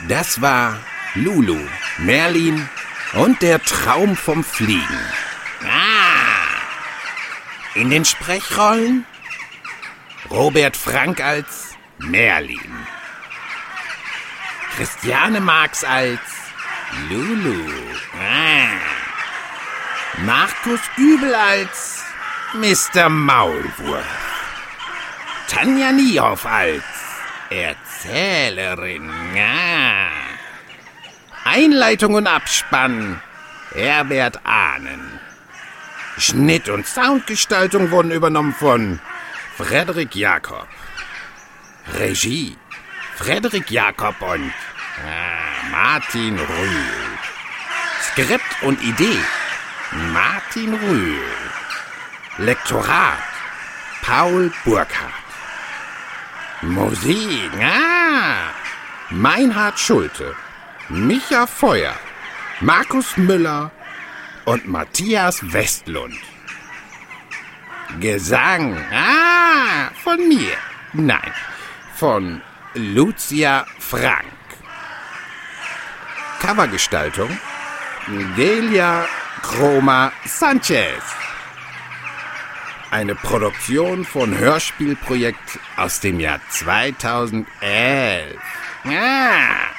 Das war Lulu, Merlin und der Traum vom Fliegen. In den Sprechrollen Robert Frank als Merlin, Christiane Marx als Lulu, Markus Dübel als Mr. Maulwurf, Tanja Niehoff als Erzählerin, Einleitung und Abspann Herbert Ahnen. Schnitt und Soundgestaltung wurden übernommen von Frederik Jakob. Regie Frederik Jakob und Martin Rühl. Skript und Idee Martin Rühl. Lektorat Paul Burkhardt. Musik Meinhard Schulte, Micha Feuer, Markus Müller und Matthias Westlund. Gesang von mir. Nein, von Lucia Frank. Covergestaltung Delia Chroma Sanchez. Eine Produktion von Hörspielprojekt aus dem Jahr 2011.